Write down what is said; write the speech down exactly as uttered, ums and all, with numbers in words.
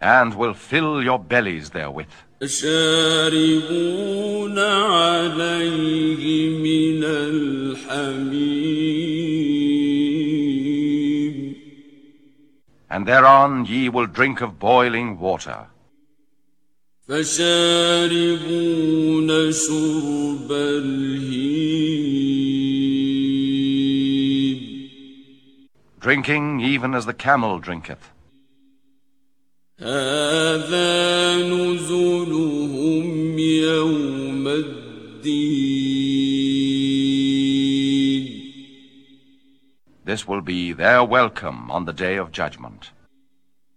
and will fill your bellies therewith. فشاربون عليه من الحميم. And thereon ye will drink of boiling water. فشاربون شرب الهيم. Drinking even as the camel drinketh. هذا نزلهم يوم الدين. This will be their welcome on the day of judgment.